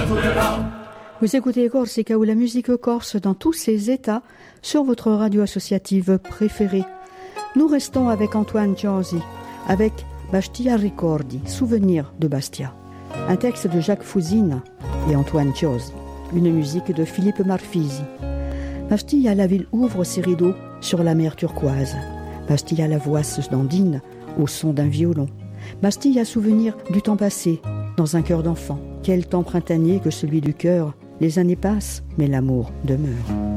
Vous écoutez Corsica ou la musique corse dans tous ses états sur votre radio associative préférée. Nous restons avec Antoine Giosi, avec Bastia Ricordi, Souvenir de Bastia. Un texte de Jacques Fouzine et Antoine Giosi. Une musique de Philippe Marfisi. Bastia, la ville ouvre ses rideaux sur la mer turquoise. Bastia, la voix se dandine au son d'un violon. Bastia, souvenir du temps passé dans un cœur d'enfant. Quel temps printanier que celui du cœur. Les années passent, mais l'amour demeure.